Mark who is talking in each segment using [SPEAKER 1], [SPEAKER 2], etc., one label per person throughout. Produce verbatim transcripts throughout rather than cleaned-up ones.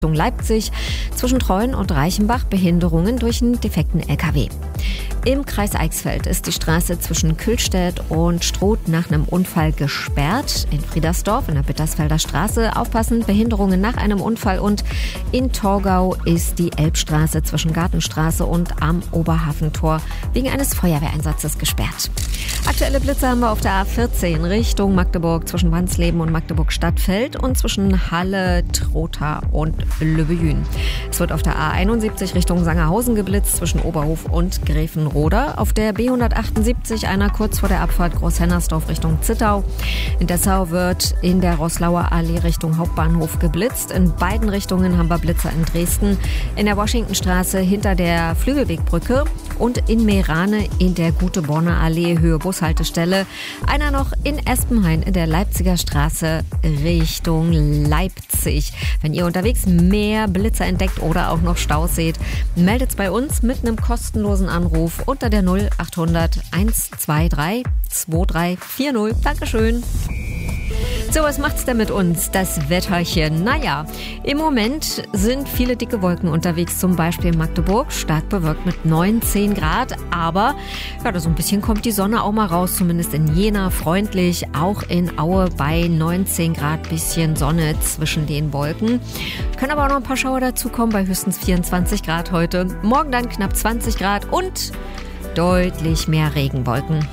[SPEAKER 1] Richtung Leipzig, zwischen Treuen und Reichenbach Behinderungen durch einen defekten L K W. Im Kreis Eichsfeld ist die Straße zwischen Kühlstedt und Stroth nach einem Unfall gesperrt. In Friedersdorf in der Bittersfelder Straße aufpassen, Behinderungen nach einem Unfall. Und in Torgau ist die Elbstraße zwischen Gartenstraße und am Oberhafentor wegen eines Feuerwehreinsatzes gesperrt. Aktuelle Blitze haben wir auf der A vierzehn Richtung Magdeburg zwischen Wansleben und Magdeburg-Stadtfeld und zwischen Halle, Trotha und Lübbejün. Es wird auf der A einundsiebzig Richtung Sangerhausen geblitzt zwischen Oberhof und Gräfenroda. Auf der B hundertachtundsiebzig einer kurz vor der Abfahrt Großhennersdorf Richtung Zittau. In Dessau wird in der Roßlauer Allee Richtung Hauptbahnhof geblitzt. In beiden Richtungen haben wir Blitzer in Dresden, in der Washingtonstraße hinter der Flügelwegbrücke und in Meerane in der Gute-Borner Allee Höhe Bushaltestelle. Einer noch in Espenhain in der Leipziger Straße Richtung Leipzig. Wenn ihr unterwegs mehr Blitzer entdeckt oder auch noch Staus seht, meldet's bei uns mit einem kostenlosen Anruf unter der null achthundert hundertzweiundzwanzig drei vier null. Dankeschön. So, was macht's denn mit uns, das Wetterchen? Naja, im Moment sind viele dicke Wolken unterwegs, zum Beispiel in Magdeburg, stark bewölkt mit neun, zehn Grad. Aber ja, so ein bisschen kommt die Sonne auch mal raus, zumindest in Jena freundlich, auch in Aue bei neunzehn Grad, bisschen Sonne zwischen den Wolken. Können aber auch noch ein paar Schauer dazukommen bei höchstens vierundzwanzig Grad heute. Morgen dann knapp zwanzig Grad und deutlich mehr Regenwolken.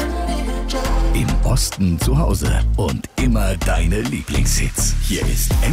[SPEAKER 2] Im Osten zu Hause und immer deine Lieblingshits. Hier ist